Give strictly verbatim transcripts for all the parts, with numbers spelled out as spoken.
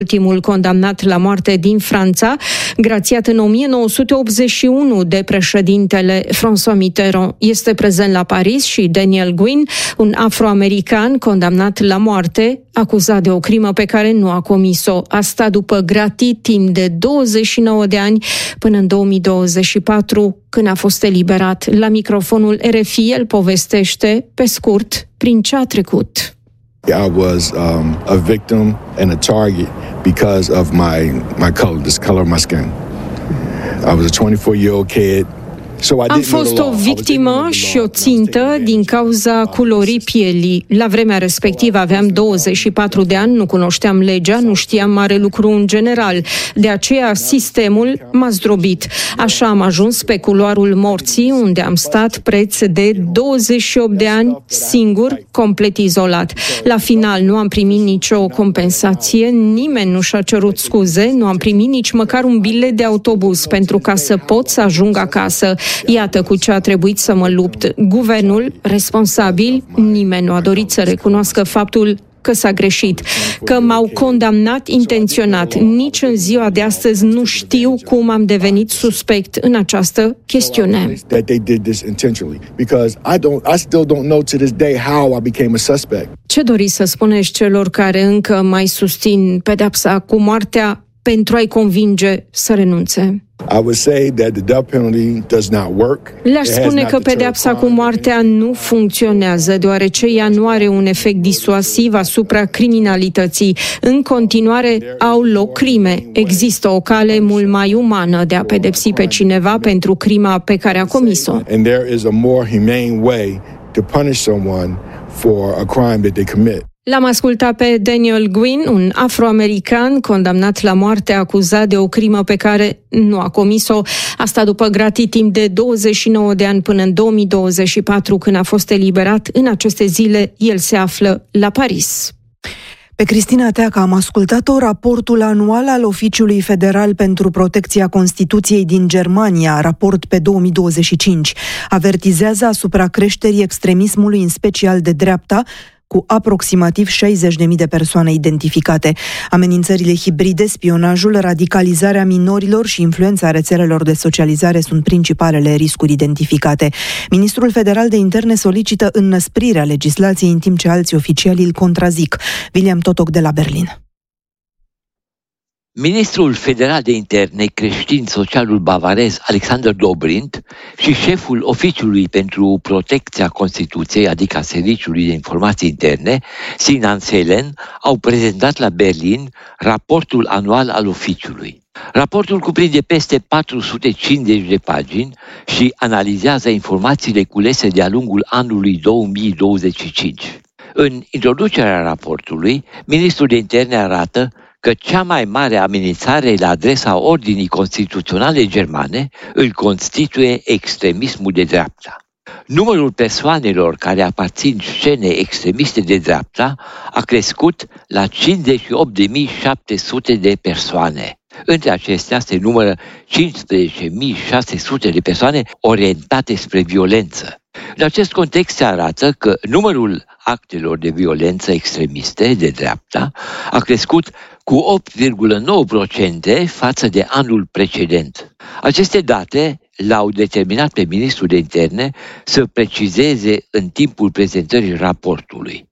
Ultimul condamnat la moarte din Franța, grațiat în o mie nouă sute optzeci și unu de președintele François Mitterrand. Este prezent la Paris și Daniel Gwynn, un afroamerican condamnat la moarte, acuzat de o crimă pe care nu a comis-o. Asta după gratit timp de douăzeci și nouă de ani până în două mii douăzeci și patru, când a fost eliberat. La microfonul R F I, el povestește, pe scurt, prin ce a trecut. I was um, a victim and a target because of my my color, this color of my skin. I was a twenty-four-year-old kid. Am fost o victimă și o țintă din cauza culorii pielii. La vremea respectivă aveam douăzeci și patru de ani, nu cunoșteam legea, nu știam mare lucru în general. De aceea sistemul m-a zdrobit. Așa am ajuns pe culoarul morții, unde am stat preț de douăzeci și opt de ani, singur, complet izolat. La final nu am primit nicio compensație, nimeni nu și-a cerut scuze, nu am primit nici măcar un bilet de autobuz pentru ca să pot să ajung acasă. Iată cu ce a trebuit să mă lupt. Guvernul, responsabil, nimeni nu a dorit să recunoască faptul că s-a greșit, că m-au condamnat intenționat. Nici în ziua de astăzi nu știu cum am devenit suspect în această chestiune. Ce doriți să spuneți celor care încă mai susțin pedeapsa cu moartea pentru a-i convinge să renunțe? Le-aș spune că pedeapsa cu moartea nu funcționează, deoarece ea nu are un efect disuasiv asupra criminalității. În continuare au loc crime. Există o cale mult mai umană de a pedepsi pe cineva pentru crima pe care a comis-o. L-am ascultat pe Daniel Gwynn, un afroamerican condamnat la moarte acuzat de o crimă pe care nu a comis-o. Asta după gratit timp de douăzeci și nouă de ani până în două mii douăzeci și patru, când a fost eliberat. În aceste zile, el se află la Paris. Pe Cristina Teacă am ascultat-o. Raportul anual al Oficiului Federal pentru Protecția Constituției din Germania, raport pe două mii douăzeci și cinci, avertizează asupra creșterii extremismului, în special de dreapta, cu aproximativ șaizeci de mii de persoane identificate. Amenințările hibride, spionajul, radicalizarea minorilor și influența rețelelor de socializare sunt principalele riscuri identificate. Ministrul Federal de Interne solicită înnăsprirea legislației, în timp ce alții oficiali îl contrazic. William Totoc de la Berlin. Ministrul Federal de Interne creștin-socialul bavarez Alexander Dobrindt și șeful Oficiului pentru Protecția Constituției, adică a Serviciului de Informații Interne, Sinan Selen, au prezentat la Berlin raportul anual al oficiului. Raportul cuprinde peste patru sute cincizeci de pagini și analizează informațiile culese de-a lungul anului două mii douăzeci și cinci. În introducerea raportului, ministrul de Interne arată că cea mai mare amenințare la adresa ordinii constituționale germane îl constituie extremismul de dreapta. Numărul persoanelor care aparțin scenei extremiste de dreapta a crescut la cincizeci și opt de mii șapte sute de persoane. Între acestea se numără cincisprezece mii șase sute de persoane orientate spre violență. În acest context se arată că numărul actelor de violență extremiste de dreapta a crescut cu opt virgulă nouă la sută față de anul precedent. Aceste date l-au determinat pe ministrul de Interne să precizeze în timpul prezentării raportului.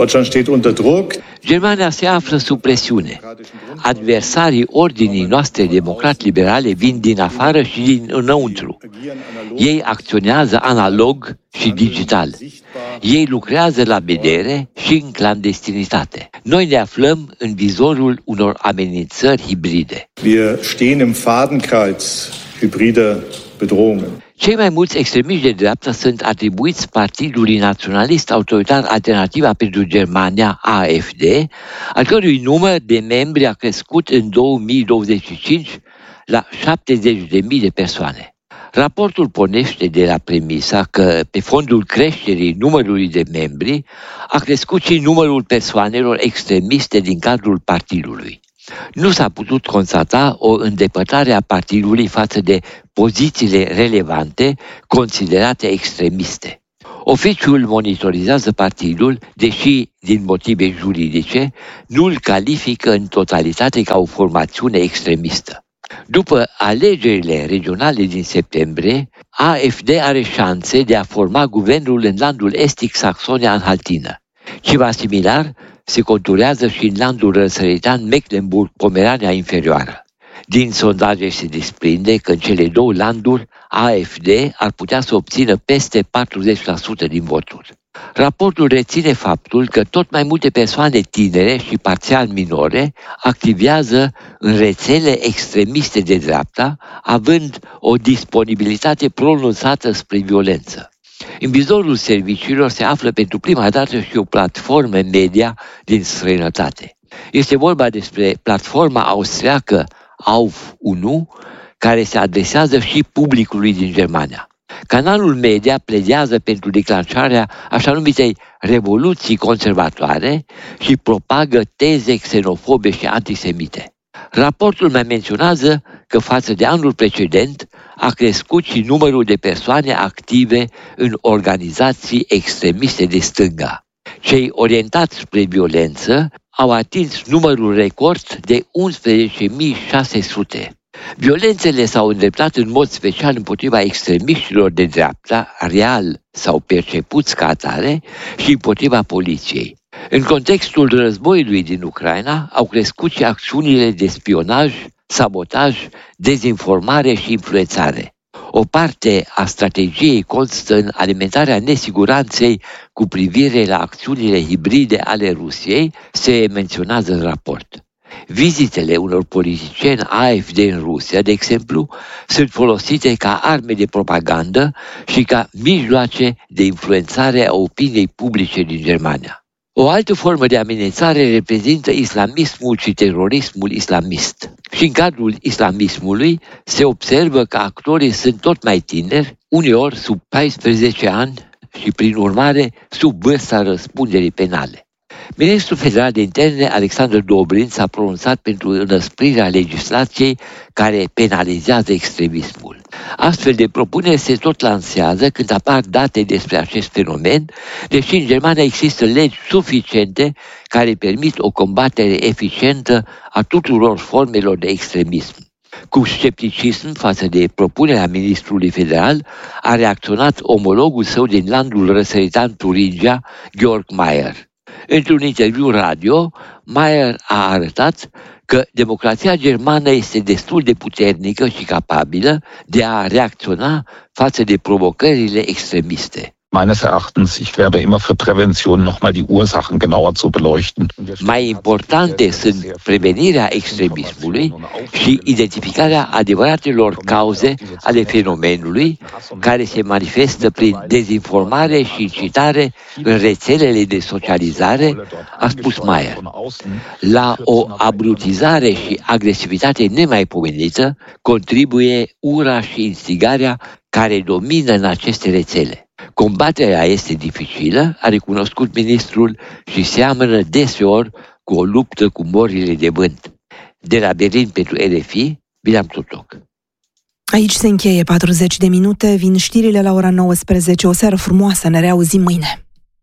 Germania se află sub presiune. Adversarii ordinii noastre democrat-liberale vin din afară și din înăuntru. Ei acționează analog și digital. Ei lucrează la vedere și în clandestinitate. Noi ne aflăm în vizorul unor amenințări hibride. Wir stehen im Fadenkreuz hybrider Bedrohungen. Cei mai mulți extremiști de dreapta sunt atribuiți Partidului Naționalist Autoritar Alternativa pentru Germania, A F D, al cărui număr de membri a crescut în două mii douăzeci și cinci la șaptezeci de mii de persoane. Raportul pornește de la premisa că, pe fondul creșterii numărului de membri, a crescut și numărul persoanelor extremiste din cadrul partidului. Nu s-a putut constata o îndepărtare a partidului față de pozițiile relevante considerate extremiste. Oficiul monitorizează partidul, deși, din motive juridice, nu-l califică în totalitate ca o formațiune extremistă. După alegerile regionale din septembrie, A F D are șanse de a forma guvernul în landul estic Saxonia-Anhaltină. Ceva similar se conturează și în landul răsăritan Mecklenburg-Pomerania inferioară. Din sondaje se desprinde că în cele două landuri A F D ar putea să obțină peste patruzeci la sută din voturi. Raportul reține faptul că tot mai multe persoane tinere și parțial minore activează în rețele extremiste de dreapta, având o disponibilitate pronunțată spre violență. În vizorul serviciilor se află pentru prima dată și o platformă media din străinătate. Este vorba despre platforma austriacă Auf unu, care se adresează și publicului din Germania. Canalul media pledează pentru declanșarea așa numitei revoluții conservatoare și propagă teze xenofobe și antisemite. Raportul mai menționează că față de anul precedent a crescut și numărul de persoane active în organizații extremiste de stânga. Cei orientați spre violență au atins numărul record de unsprezece mii șase sute. Violențele s-au îndreptat în mod special împotriva extremiștilor de dreapta, real sau percepuți ca atare, și împotriva poliției. În contextul războiului din Ucraina au crescut și acțiunile de spionaj, sabotaj, dezinformare și influențare. O parte a strategiei constă în alimentarea nesiguranței cu privire la acțiunile hibride ale Rusiei, se menționează în raport. Vizitele unor politicieni A F D în Rusia, de exemplu, sunt folosite ca arme de propagandă și ca mijloace de influențare a opiniei publice din Germania. O altă formă de amenințare reprezintă islamismul și terorismul islamist. Și în cadrul islamismului se observă că actorii sunt tot mai tineri, uneori sub paisprezece ani și, prin urmare, sub vârsta răspunderii penale. Ministrul Federal de Interne, Alexander Dobrindt, s-a pronunțat pentru înăsprirea legislației care penalizează extremismul. Astfel de propuneri se tot lansează când apar date despre acest fenomen, deși în Germania există legi suficiente care permit o combatere eficientă a tuturor formelor de extremism. Cu scepticism față de propunerea ministrului federal a reacționat omologul său din landul răsăritan Turingia, Georg Mayer. Într-un interviu radio, Mayer a arătat că democrația germană este destul de puternică și capabilă de a reacționa față de provocările extremiste. Meines Erachtens, ich wäre immer für Prävention, nochmal die Ursachen genauer zu beleuchten. Mai importante sunt prevenirea extremismului și identificarea adevăratelor cauze ale fenomenului care se manifestă prin dezinformare și incitare în rețelele de socializare, a spus Mayer. La o abrutizare și agresivitate nemaipomenită contribuie ura și instigarea care domină în aceste rețele. Combaterea este dificilă, a recunoscut ministrul, și seamănă deseori cu o luptă cu morile de vânt. De la Berlin pentru R F I, Bilam Tutoc. Aici se încheie patruzeci de minute, vin știrile la ora nouăsprezece. O seară frumoasă, ne reauzim mâine.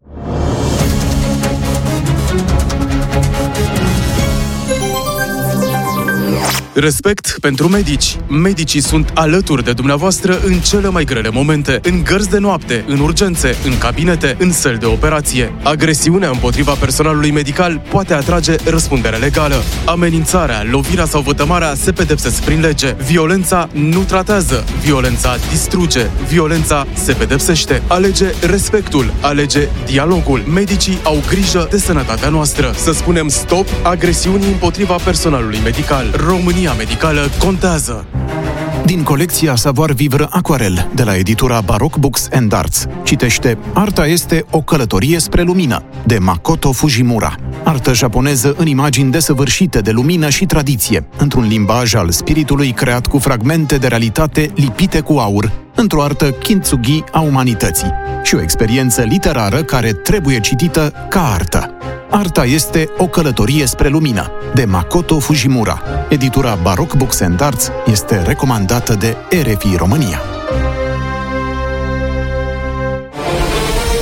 Respect pentru medici. Medicii sunt alături de dumneavoastră în cele mai grele momente, în gărzi de noapte, în urgențe, în cabinete, în săli de operație. Agresiunea împotriva personalului medical poate atrage răspundere legală. Amenințarea, lovirea sau vătămarea se pedepsesc prin lege. Violența nu tratează, violența distruge, violența se pedepsește. Alege respectul, alege dialogul. Medicii au grijă de sănătatea noastră. Să spunem stop agresiunii împotriva personalului medical. România medicală contează. Din colecția Savoir Vivre Aquarel de la editura Baroque Books and Arts citește Arta este o călătorie spre lumină de Makoto Fujimura. Artă japoneză în imagini desăvârșite de lumină și tradiție, într-un limbaj al spiritului creat cu fragmente de realitate lipite cu aur, într-o artă kintsugi a umanității și o experiență literară care trebuie citită ca artă. Arta este o călătorie spre lumină de Makoto Fujimura. Editura Baroque Books and Arts este recomandată de R F I România.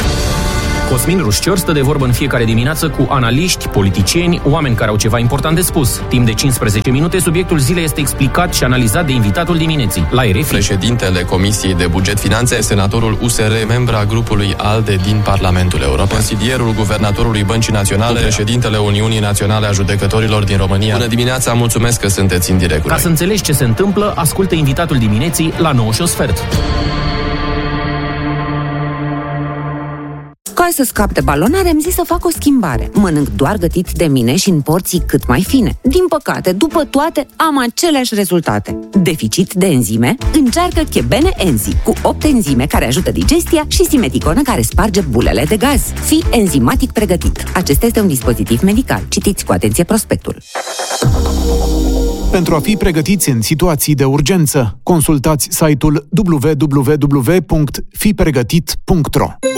Cosmin Rușcior stă de vorbă în fiecare dimineață cu analiști, politicieni, oameni care au ceva important de spus. Timp de cincisprezece minute, subiectul zilei este explicat și analizat de invitatul dimineții, la R F I. Președintele Comisiei de Buget Finanțe, senatorul U S R, membra grupului ALDE din Parlamentul European, consilierul guvernatorului Băncii Naționale, președintele Uniunii Naționale a Judecătorilor din România. Bună dimineața, mulțumesc că sunteți în direct cu Ca noi. să înțelegi ce se întâmplă, ascultă invitatul dimineții la nouă și un sfert. Ca să scap de balonare, am zis să fac o schimbare. Mănânc doar gătit de mine și în porții cât mai fine. Din păcate, după toate, am aceleași rezultate. Deficit de enzime? Încearcă Chebene Enzi, cu opt enzime care ajută digestia și simeticonă care sparge bulele de gaz. Fii enzimatic pregătit. Acesta este un dispozitiv medical. Citiți cu atenție prospectul. Pentru a fi pregătiți în situații de urgență, consultați site-ul w w w punct fi pregătit punct r o.